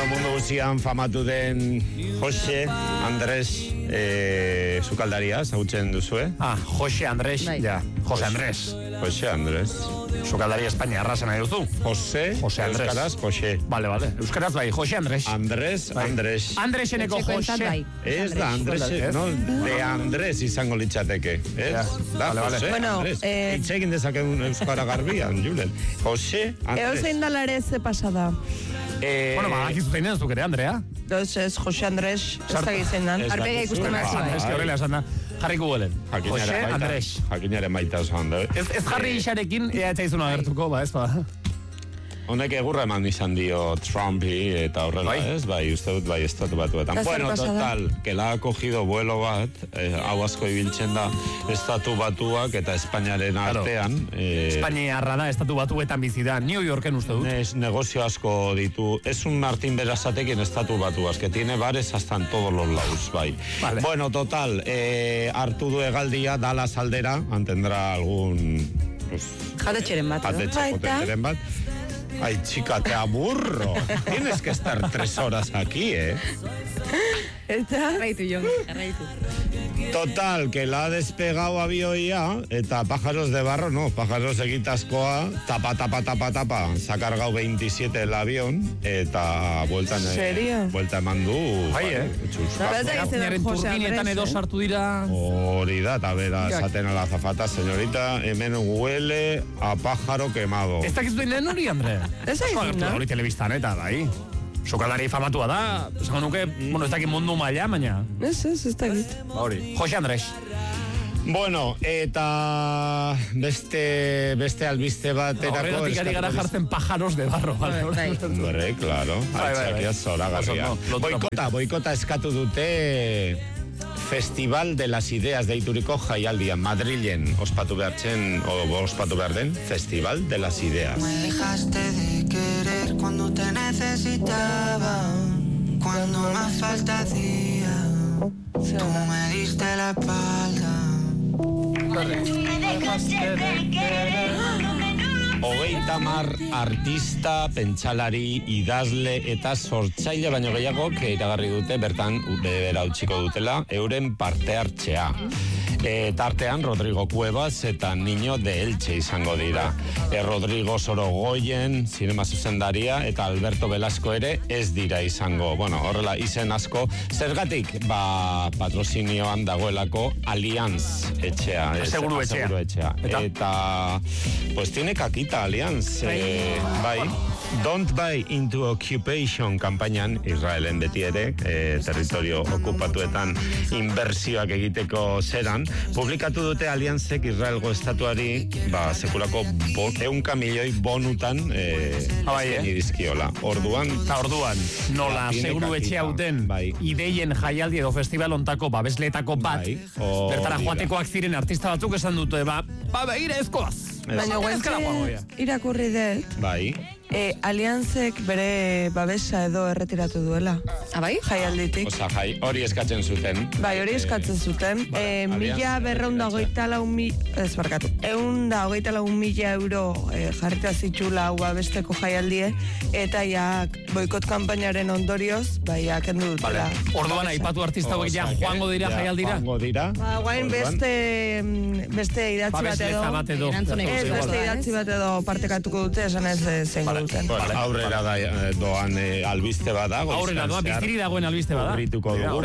mundu guzian famatu den Jose Andres sukaldaria, zautzen duzue? Jose Andres, ja. Jose Andres. Jose Andres. Sukaldari Espainia arrasen nahi duzu? Jose Andres. Euskaraz, Jose. Vale. Euskaraz bai, Jose Andres. Andres. Andreseneko Jose. Ez da, Andres, no, de Andres izango litzateke. Ez? Da, Jose Andres. Itxegin dezaken euskara garbian, Julen. Jose Andres. Eusein dalare ze pasada. Bueno, akizu zeinen zuk ere, Andrea. Ez, Jose Andres, ez da gizenan. Arbega ikusten mazua. Ez que horrela esan da. Jarri Googleen. Jose Andres. Jakinaren baita oso handa. Ez jarri isarekin, ea etzaizuna agertuko, ez ba. Honek egurra eman izan dio Trumpi eta horrela, ez? Bai, uste dut bai estatu batuetan. Bueno, total, que la ha cogido vuelo bat, hau asko ibiltzen da, estatu batuak eta Espainiaren artean. Espainiarra da, estatu batuetan bizi da, New Yorken uste dut. Negozio asko ditu, es un Martín Berasatekin estatu batuaz, que tiene bares hasta en todos los lados, bai. Vale. Bueno, total, hartu du egaldia, Dallas aldera, tendrá algún... Jatetxeren bat, Jatetxeren bat. Ay, chica, te aburro. Tienes que estar 3 horas aquí, Eta? Garraitu, Jon, garraitu. Total, que la ha despegado avioia, eta pájaros de barro, no, pájaros egitazkoa, tapa, se ha cargado 27 el avión, eta vuelta eman du. Gazniaren turbinetan edo sartu dira. Hori da, eta bera, esaten a la azafata, señorita, hemen huele a pájaro quemado. Ez dakiz duen lehen hori, Andre? Ez dakiz duen, hori telebistan, eta bai. Sukaldari famatua da, esango nuke, bueno, ez dakit mundu maila, baina. Ez dakit. Hori, Jose Andres. Bueno, eta beste albiste bat erako... Horregatik ari gara jartzen pájaros de barro, bale? Horre, claro. Altxakia zora garria. Boikota eskatu dute... Festival de las Ideas deituriko jaialdia Madrilen ospatu behar den Festival de las Ideas. Me dejaste de querer cuando te necesitaba, cuando más falta hacía, tú me diste la espalda. Me dejaste de querer. 30 artista, pentsalari, idazle eta sortzaile baino gehiago iragarri dute bertan bera utziko dutela euren parte hartzea. Tartean Rodrigo Cuevas eta Niño de Elche izango dira. Rodrigo Sorogoyen, zinema zuzendaria, eta Alberto Velasco ere ez dira izango. Bueno, horrela izen asko. Zergatik, patrozinioan dagoelako Allianz etxea. Seguru etxea. Eta, pues tiene kakita Allianz. Bai. Don't Buy into Occupation kampainan, Israelen beti ere, territorio okupatuetan inbertsioak egiteko zeran, publikatu dute Alianzek Israelgo estatuari, sekulako 100 milioi bonutan dizkiola. Orduan, nola, seguru etxea uten, ideien jaialdi edo festival ontako babesletako bat, bertara joatekoak ziren artista batzuk esan dute, begira ezkoaz. Baina guentxe irakurri dut. Bai. Alianzek bere babesa edo erretiratu duela. Bai? Jaialditik. Osa, hori eskatzen zuten. Bai, hori eskatzen zuten. 1.224.000 euro jarrita zitxula hau babesteko jaialdie, eta boikot kanpainaren ondorioz, kendu dutela. Orduan, aipatu artista hauek joango dira jaialdira? Joango dira. Guain beste idatzi bat edo. Beste idatzi bat edo partekatuko dute, esan ez zengo duten. Aurrera doan albiste badago. Aurrera doan, biztiri dagoen albiste bada. Aurrituko dugu.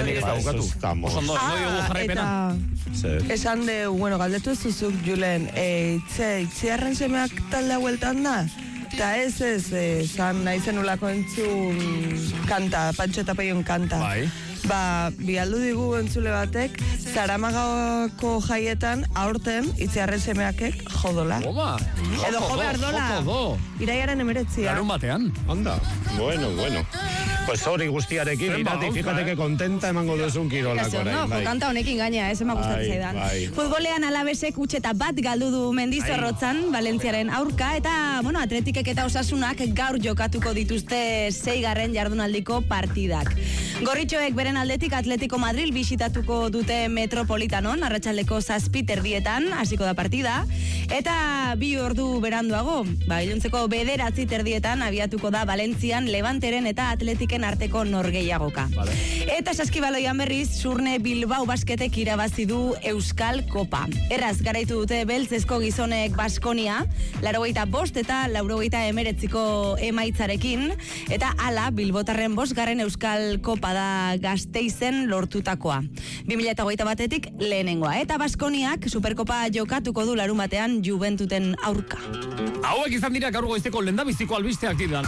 Eta esan de, galdetu zuzuk, Julen, itziarren semeak talde hueltan da? Eta ez, zan nahizen ulako entzun kanta, Pantxo eta Peion kanta. Bai. Bialdu digu entzule batek, Zaramagako jaietan aurten itziarren semeakek jodola. Edo jo behar dola. Iraiaren 19. Larun batean. Anda, bueno. Pues hori guztiarekin, irati, fíjate que kontenta emango duzun kirolako. Kanta honekin gaina, ema gustatzen zaidan. Futbolean Alabesek utxeta bat galdu du Mendizorrotzan, Valentziaren aurka, eta, Atletikek eta Osasunak gaur jokatuko dituzte 6. jardunaldiko partidak. Gorritxoek beren aldetik Atletico Madrid bisitatuko dute Metropolitanon, arratsaldeko 7:00 hasiko da partida, eta 2 ordu beranduago, iluntzeko 9:30 abiatuko da Valentzian Levanteren eta Atletiken arteko norgehiagoka. Vale. Eta saskibaloian berriz, Surne Bilbao basketek irabazi du Euskal Kopa. Erraz garaitu dute beltzezko gizonek Baskonia, 85 eta 89 emaitzarekin, eta hala Bilbotarren 5. Euskal Kopa da Gasteizen lortutakoa. 2021etik lehenengoa, eta Baskoniak Superkopa jokatuko du larunbatean Juventuten aurka. Hauek izan dira gaur goizeko lehendabiziko albisteak diran.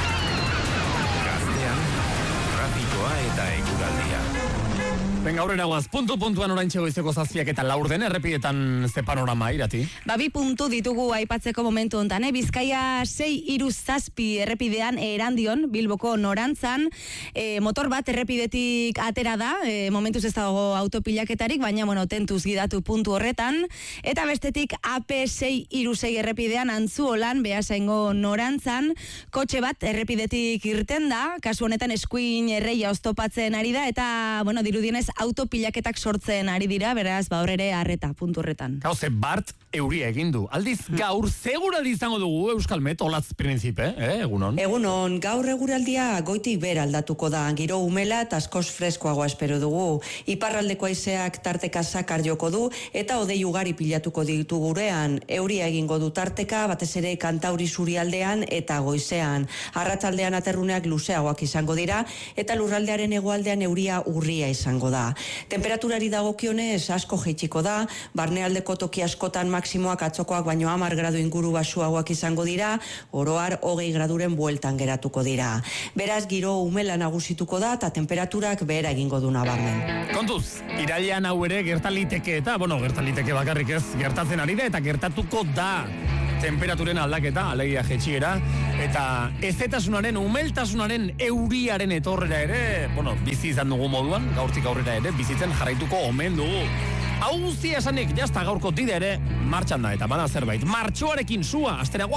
Gaztean, trafikoa eta eguraldia. Venga, aurrera guaz, puntuan oraintxe goizeko 7 eta 4 errepidetan ze panorama Irati? 2 puntu ditugu aipatzeko momentu hontan, Bizkaia 6-7 errepidean Erandion, Bilboko norantzan, motor bat errepidetik atera da, momentuz ez dago autopilaketarik, baina, tentuz gidatu puntu horretan, eta bestetik AP 6-6 errepidean Antzuolan, Beasaingo norantzan, kotxe bat errepidetik irten da, kasu honetan eskuin erreia oztopatzen ari da, eta, dirudienez autopilaketak sortzen ari dira, beraz, horre arreta, puntu horretan. Gauze, Bart euria egin du. Aldiz, gaur seguraldi izango dugu Euskalmet, olatz prinzipe, egunon? Egunon, gaur eguraldia goitik bera aldatuko da, giro umela eta askoz freskoagoa espero dugu. Iparraldeko haizeak tarteka sakar joko du, eta hodei ugari pilatuko ditu gurean. Euria egingo du tarteka, batez ere Kantauri zurialdean eta goizean. Arratsaldean aterruneak luzeagoak izango dira, eta lurraldearen hegoaldean euria urria izango da. Temperaturari dagokionez asko jaitsiko da, barnealdeko toki askotan maksimoak atzokoak baino 10 gradu inguru basuagoak izango dira, oroar 20 graduren bueltan geratuko dira. Beraz, giro umela nagusituko da eta temperaturak behera egingo du nabarmen. Kontuz, irailean hau ere gertaliteke eta, gertaliteke bakarrik ez, gertatzen ari da eta gertatuko da. Temperaturen aldaketa, alegia jetxiera, eta ezetasunaren, umeltasunaren, euriaren etorrera ere, bizi izan dugu moduan, gaurtik aurrera ere, bizitzen jarraituko omen dugu. Hau guztia esanik, jazta gaurko tide ere, martxan da, eta bada zerbait. Martxoarekin sua, astera